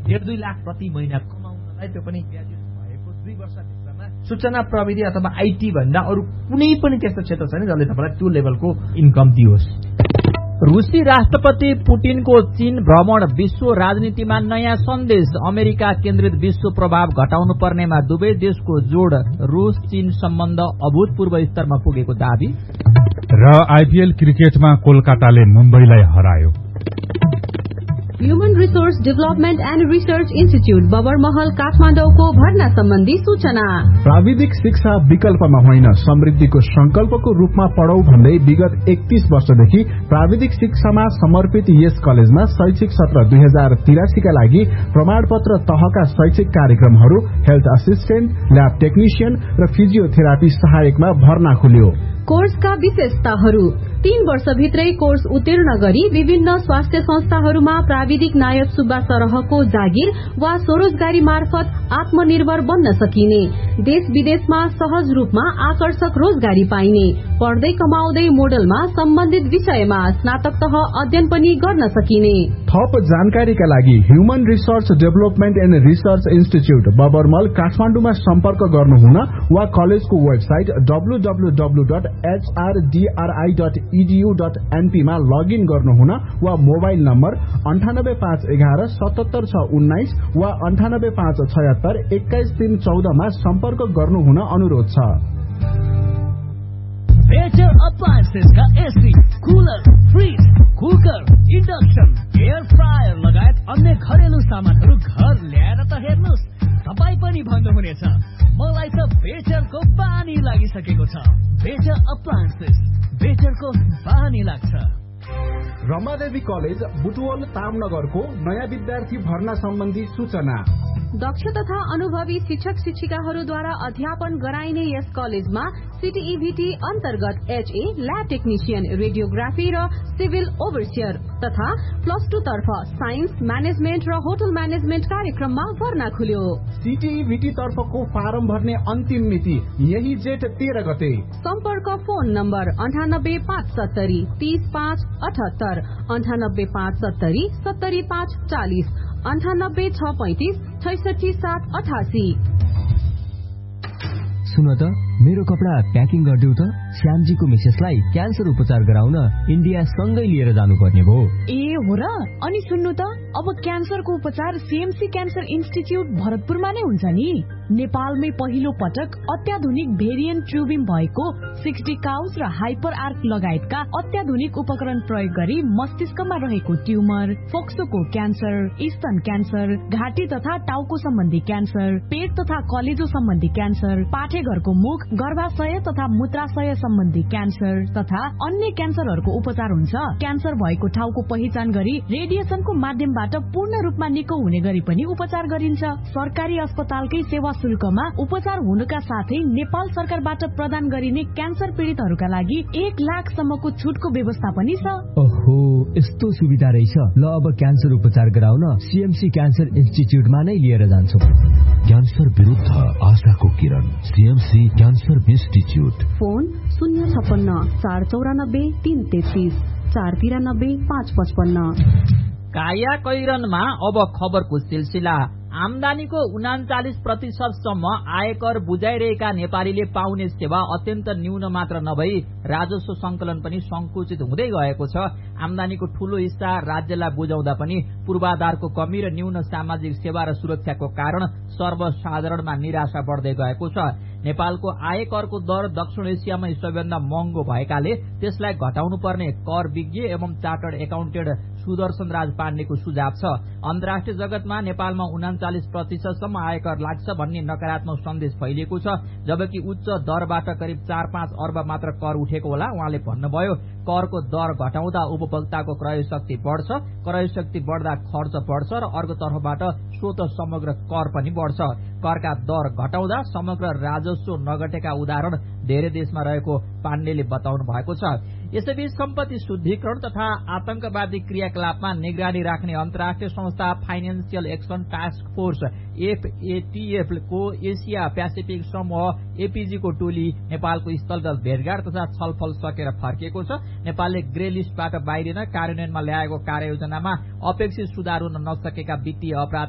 1.5-2 लाख प्रति महिना कमाउनलाई, त्यो पनि ग्रेजुएट भएको 2 वर्षभित्रमा सूचना प्रविधि अथवा आईटी भन्दा अरू कुनै पनि त्यस्तो क्षेत्र छैन जसले तपाईलाई त्यो लेभलको इन्कम दियोस्। रुसी राष्ट्रपति पुटिनको चीन भ्रमण विश्व राजनीतिमा नयाँ सन्देश। अमेरिका केन्द्रित विश्व प्रभाव घटाउनु पर्नेमा दुवै देशको जोड। रुस चीन सम्बन्ध अभूतपूर्व स्तरमा पुगेको दावी। र आईपीएल क्रिकेटमा कोलकाताले मुम्बईलाई हरायो। Human resource development and research institute Babarmahal काठमाडौँको भर्ना सम्बन्धी सूचना। प्राविधिक शिक्षा विकल्पमा होइन समृद्धिको संकल्पको रूपमा पढौ भन्दै विगत 31 वर्षदेखि प्राविधिक शिक्षामा समर्पित यस कलेजमा शैक्षिक सत्र 2083 का लागि प्रमाणपत्र तहका शैक्षिक कार्यक्रमहरू हेल्थ असिस्टेन्ट, ल्याब टेक्निशियन र फिजियोथेरापी सहायकमा भर्ना खुल्यो। कोर्सका विशेषताहरू: 3 वर्षभित्रै कोर्स उत्तीर्ण गरी विभिन्न स्वास्थ्य संस्थाहरूमा प्राविधिक नायक सुब्बा सरहको जागिर वा स्वरोजगारी मार्फत आत्मनिर्भर बन्न सकिने, देश विदेशमा सहज रूपमा आकर्षक रोजगारी पाइने, पढ्दै कमाउँदै मोडलमा सम्बन्धित विषयमा स्नातक तह अध्ययन पनि गर्न सकिने। थप जानकारीका लागि human resource development and research institute बबरमल काठमाडौँमा सम्पर्क गर्नुहुन वा कलेजको वेबसाइट www.hrdri.edu.np मा लगइन गर्नुहुन वा मोबाइल नम्बर 9851177619 वा 9857721314 मा सम्पर्क गर्नुहुन अनुरोध छ। Better अप्लायन्सेसका AC, cooler, fridge, cooker, induction, air fryer लगायत अन्य घरेलु सामानहरू घर ल्याएर त हेर्नुहोस्, तपाईँ पनि भन्नुहुनेछ मलाई त बेटरको बानी लागिसकेको छ। बेटर अप्लायन्सेस, बेटरको बानी लाग्छ। रमादेवी कलेज बुटवल तामनगरको नयाँ विद्यार्थी भर्ना सम्बन्धी सूचना। दक्ष तथा अनुभवी शिक्षक शिक्षिकाहरूद्वारा अध्यापन गराइने यस कलेजमा सीटीईभीटी अन्तर्गत एचए, ल्याब टेक्निशियन, रेडियोग्राफी र सिभिल ओभरसियर तथा +2 तर्फ साइन्स, म्यानेजमेन्ट र होटल म्यानेजमेन्ट कार्यक्रममा भर्ना खुल्यो। सीटीईभीटी तर्फको फारम भर्ने अन्तिम मिति यही जेठ 13 गते। सम्पर्क फोन नम्बर 98570 30578, 98570 70540, 98635 66788। सुन त, मेरो कपडा प्याकिङ गरिदेऊ त। श्यामजीको मिसेसलाई क्यान्सर उपचार गराउन इन्डिया सँगै लिएर जानुपर्ने भयो। ए हो र? अनि सुन्नु त, अब क्यान्सरको उपचार सीएमसी क्यान्सर इन्स्टिच्युट भरतपुरमा नै हुन्छ नि। नेपालमै पहिलो पटक अत्याधुनिक भेरिएन्ट ट्युबिम भएको 60 काउस र हाइपर आर्क लगायतका अत्याधुनिक उपकरण प्रयोग गरी मस्तिष्कमा रहेको ट्युमर, फोक्सोको क्यान्सर, स्तन क्यान्सर, घाँटी तथा टाउको सम्बन्धी क्यान्सर, पेट तथा कलेजो सम्बन्धी क्यान्सर, पाठेघरको मुख, गर्भाशय तथा मूत्राशय सम्बन्धी क्यान्सर तथा अन्य क्यान्सरहरूको उपचार हुन्छ। क्यान्सर भएको ठाउँको पहिचान गरी रेडिएसनको माध्यमबाट पूर्ण रूपमा निको हुने गरी पनि उपचार गरिन्छ। सरकारी अस्पतालकै सेवा शुल्कमा उपचार हुनुका साथै नेपाल सरकारबाट प्रदान गरिने क्यान्सर पीडितहरूका लागि 1 लाखसम्मको छुटको व्यवस्था पनि छ। ओहो, यस्तो सुविधा रहेछ। ल, अब क्यान्सर उपचार गराउन सीएमसी क्यान्सर इन्स्टिच्युटमा नै लिएर जान्छौँ। क्यान्सर विरुद्ध आशाको किरण, सीएमसी क्यान्सर इन्स्टिच्युट। फोन 056 494 333 493 555। काया कैरनमा अब खबरको सिलसिला। आमदानीको 39% सम्म आयकर बुझाइरहेका नेपालीले पाउने सेवा अत्यन्त न्यून मात्र नभई राजस्व संकलन पनि संकुचित हुँदै गएको छ। आमदानीको ठूलो हिस्सा राज्यलाई बुझाउँदा पनि पूर्वाधारको कमी र न्यून सामाजिक सेवा र सुरक्षाको कारण सर्वसाधारणमा निराशा बढ्दै गएको छ। नेपालको आयकरको दर दक्षिण एसियामा सबैभन्दा महँगो भएकाले त्यसलाई घटाउनु पर्ने कर विज्ञ एवं चार्टर्ड एकाउन्टेन्ट सुदर्शन राज पाण्डेको सुझाव छ। अन्तर्राष्ट्रिय जगतमा नेपालमा 39% सम्म आयकर लाग्छ भन्ने नकारात्मक सन्देश फैलिएको छ, जबकि उच्च दरबाट करिब 4-5 अर्ब मात्र कर उठेको होला। उहाँले भन्नुभयो, करको दर घटाउँदा उपभोक्ताको क्रय शक्ति बढ्छ, क्रय शक्ति बढ्दा खर्च बढ्छ र अर्को तर्फबाट स्वत समग्र कर पनि बढ्छ। करका दर घटाउँदा समग्र राजस्व नघटेका उदाहरण धेरै देशमा रहेको पाण्डेले बताउनु भएको छ। यसैबीच सम्पत्ति शुद्धिकरण तथा आतंकवादी क्रियाकलापमा निगरानी राख्ने अन्तर्राष्ट्रिय संस्था financial action task force FATF को एसिया पेसिफिक समूह एपीजी को टोली नेपालको स्थलगत भेटघाट तथा छलफल सकेर फर्किएको छ। नेपालले ग्रे लिस्टबाट बाहिरिन कार्यान्वयनमा ल्याएको कार्ययोजनामा अपेक्षित सुधार हुन नसकेका वित्तीय अपराध